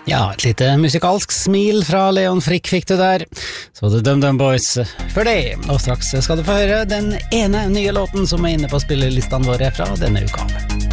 Ja, et lite musikalsk smil fra Leon Frick fikk du der. Så det DumDum Boys for det. Og straks skal du få høre den ene nye låten som er inne på spillelistene våre fra denne uka.